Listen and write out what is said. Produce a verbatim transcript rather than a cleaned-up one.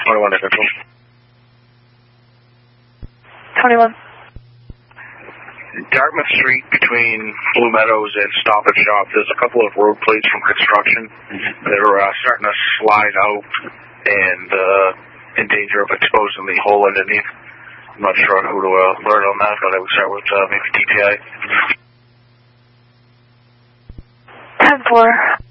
twenty-one to control. twenty-one. Dartmouth Street between Blue Meadows and Stop and Shop, there's a couple of road plates from construction. They're uh, starting to slide out and uh, in danger of exposing the hole underneath. I'm not sure who to uh, learn on that, but I would start with uh, maybe D P I. ten four.